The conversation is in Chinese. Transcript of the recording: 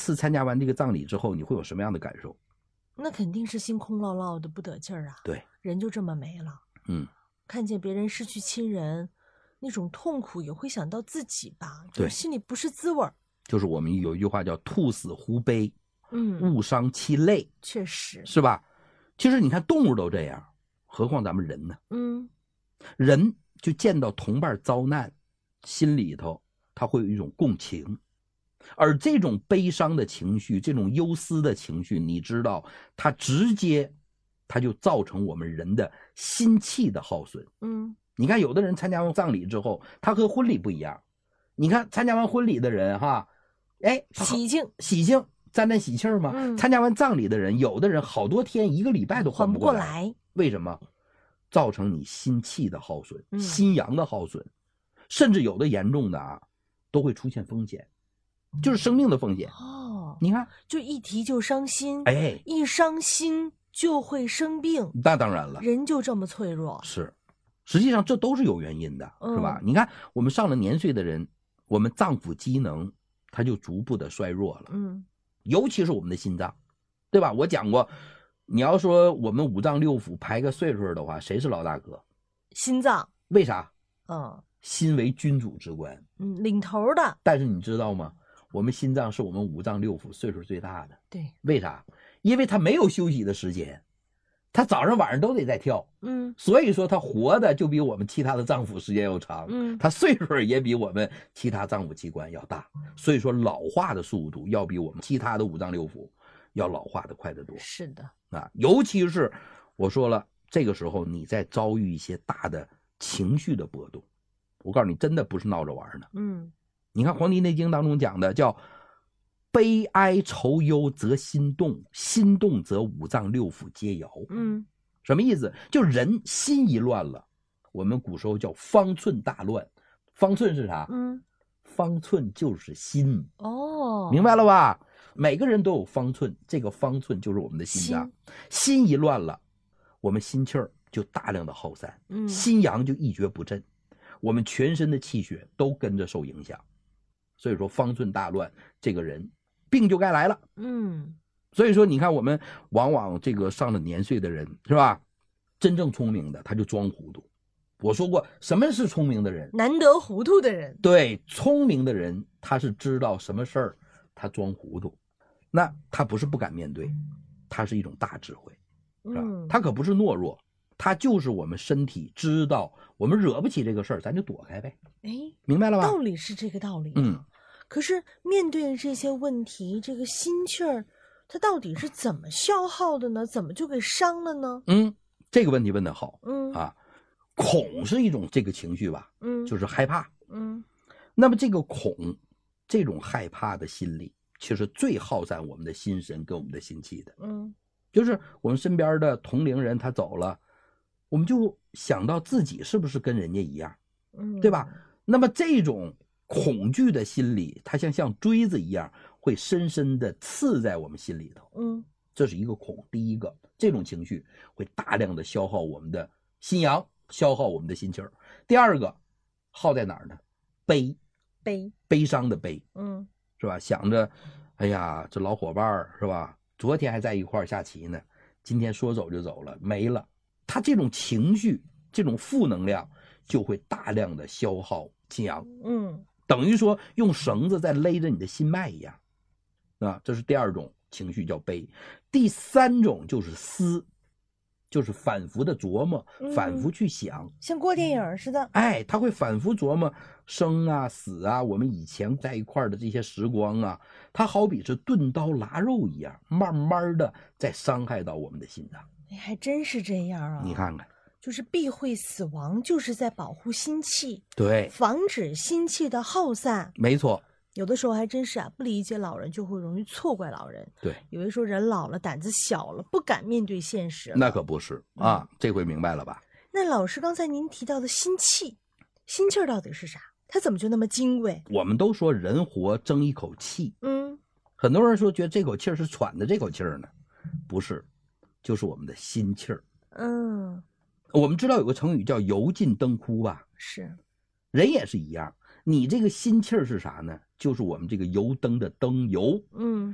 次参加完这个葬礼之后，你会有什么样的感受？ 那肯定是心空落落的，不得劲儿啊。 对， 人就这么没了。看见别人失去亲人，那种痛苦也会想到自己吧，就是心里不是滋味儿。 就是我们有一句话叫兔死狐悲，物伤其类， 确实是吧？其实你看动物都这样，何况咱们人呢？人就见到同伴遭难，心里头他会有一种共情，而这种悲伤的情绪，这种忧思的情绪，你知道，它直接它就造成我们人的心气的耗损。你看有的人参加完葬礼之后，他和婚礼不一样。你看参加完婚礼的人哈， 喜庆沾喜气嘛。参加完葬礼的人，有的人好多天1个礼拜都缓不过来。为什么？造成你心气的耗损，心阳的耗损，甚至有的严重的啊，都会出现风险，就是生命的风险。你看， 就一提就伤心，一伤心就会生病。 那当然了， 人就这么脆弱。 是，实际上这都是有原因的，是吧？你看，我们上了年岁的人，我们脏腑机能它就逐步的衰弱了。尤其是我们的心脏，对吧？我讲过，你要说我们五脏六腑排个岁数的话，谁是老大哥？ 心脏。 为啥？心为君主之官， 领头的。 但是你知道吗？我们心脏是我们五脏六腑岁数最大的。 对， 为啥？因为它没有休息的时间，它早上晚上都得在跳。所以说它活的就比我们其他的脏腑时间要长。它岁数也比我们其他脏腑器官要大。所以说老化的速度要比我们其他的五脏六腑要老化的快得多。 是的啊，尤其是我说了，这个时候你在遭遇一些大的情绪的波动，我告诉你，真的不是闹着玩的。你看《黄帝内经》当中讲的叫悲哀愁忧则心动，心动则五脏六腑皆摇。什么意思？就人心一乱了，我们古时候叫方寸大乱。方寸是啥？方寸就是心。明白了吧？每个人都有方寸，这个方寸就是我们的心脏。心一乱了，我们心气儿就大量的耗散，心阳就一蹶不振，我们全身的气血都跟着受影响。所以说方寸大乱，这个人病就该来了。所以说你看我们往往这个上了年岁的人，是吧？真正聪明的他就装糊涂。我说过什么是聪明的人？ 难得糊涂的人。 对，聪明的人他是知道什么事儿他装糊涂，那他不是不敢面对，他是一种大智慧，是吧？他可不是懦弱，他就是我们身体知道我们惹不起这个事儿，咱就躲开呗。明白了吧？ 道理是这个道理。可是面对这些问题，这个心气儿它到底是怎么消耗的呢？怎么就给伤了呢？ 这个问题问得好。恐是一种这个情绪吧，就是害怕。那么这个恐，这种害怕的心理，其实最耗散我们的心神跟我们的心气的。就是我们身边的同龄人他走了，我们就想到自己是不是跟人家一样，对吧？那么这种恐惧的心理，它像锥子一样，会深深的刺在我们心里头。这是一个恐。第一个，这种情绪会大量的消耗我们的心阳，消耗我们的心气儿。第二个，耗在哪儿呢？悲伤的悲。是吧？想着，哎呀，这老伙伴是吧？昨天还在一块儿下棋呢，今天说走就走了，没了。他这种情绪，这种负能量，就会大量的消耗心阳。等于说用绳子在勒着你的心脉一样。这是第二种情绪叫悲。第三种就是思，就是反复的琢磨，反复去想， 像过电影似的。 他会反复琢磨生啊死啊，我们以前在一块儿的这些时光啊，它好比是钝刀剌肉一样，慢慢的在伤害到我们的心脏。 还真是这样啊！ 你看看， 就是避讳死亡，就是在保护心气， 对， 防止心气的耗散。 没错。 有的时候还真是不理解老人，就会容易错怪老人。 对， 以为说人老了胆子小了，不敢面对现实了。 那可不是啊，这回明白了吧？ 那老师刚才您提到的心气，心气儿到底是啥？它怎么就那么金贵？ 我们都说人活争一口气，很多人说觉得这口气是喘的这口气呢，不是，就是我们的心气儿。我们知道有个成语叫油尽灯枯吧？ 是， 人也是一样。你这个心气儿是啥呢？就是我们这个油灯的灯油。